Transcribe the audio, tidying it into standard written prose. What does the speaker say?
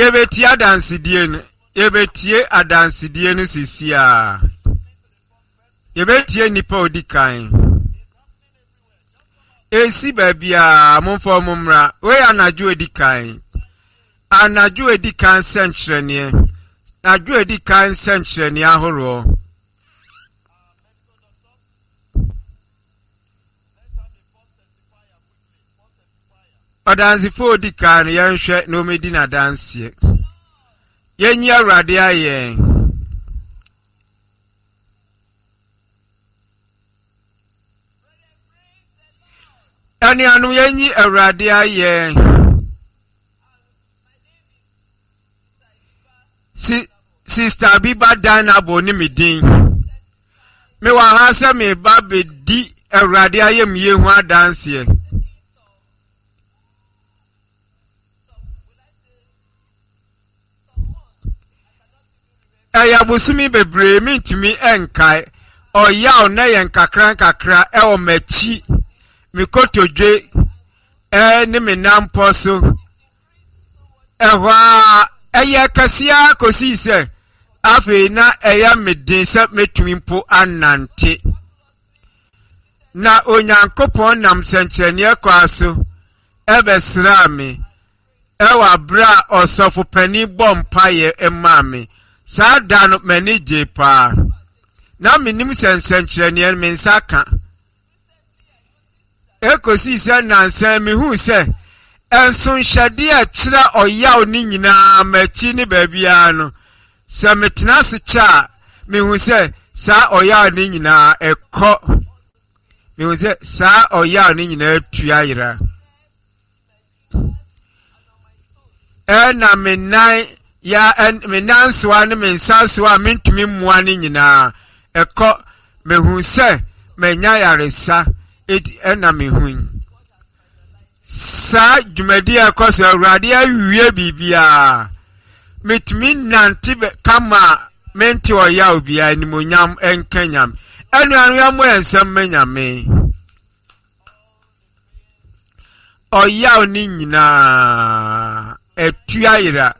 Yebetie adansidie no. Yebetie adansidie no sisia. Yebetie nipa odikan. Esi babia momfo momra. We anaju edikan. Anaju edikan sentrenie. Anaju edikan sentrenie ahoro. Odansi fo dikan yenhwe no medina dansie. Yenyi awrade aye. Ani anu yenyi awrade aye. Sister Biba Dana boni midin. Me wa hasa me ba bedi awrade aye miye hu adansie. Eya busumi bebre mintimi enkai oya ona yen kakra e o machi mikotodwe ni menamposo ehwa eya kasia kosi se afi na eya medin se metumi mpo anante na onyankopon nam senkyerene ekwaso ebesra me ewa bra osofo pani bompaye emame sa dano mani jepa na minim senkyerene mensaka ekosi se nansan mi hu se enson hyade a kira oyaw ni nyina machi ni babia no se metena se cha mi hu se sa oyaw ni nyina ekọ mi hu se sa oyaw ni nyina tuayira na menai ya menanswa ne mensanswa mentumi mmua ne nyina ekọ me hu se menya yaresa na me hu sa dwumadi akoso awrade awie bibia metumi nante kama menti oya obia ni monyam enkanyam enu anu ya mo ensem menyame oya oni nyina etuayira